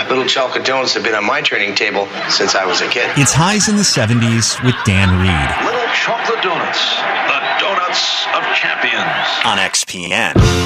Little chocolate donuts have been on my training table since I was a kid. It's Highs in the 70s with Dan Reed. Little chocolate donuts, the donuts of champions. On XPN.